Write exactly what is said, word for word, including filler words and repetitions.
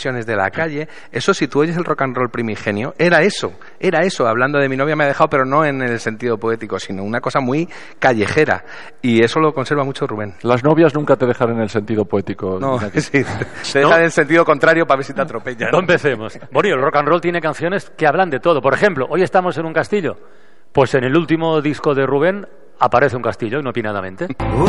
expresiones de la calle. Eso, si tú oyes el rock and roll primigenio, era eso, era eso, hablando de mi novia me ha dejado, pero no en el sentido poético, sino una cosa muy callejera. Y eso lo conserva mucho Rubén. Las novias nunca te dejan en el sentido poético. No, sí, te dejan en el sentido contrario para ver si te atropellan. No empecemos. Bueno, y el rock and roll tiene canciones que hablan de todo. Por ejemplo, hoy estamos en un castillo. Pues en el último disco de Rubén aparece un castillo, inopinadamente.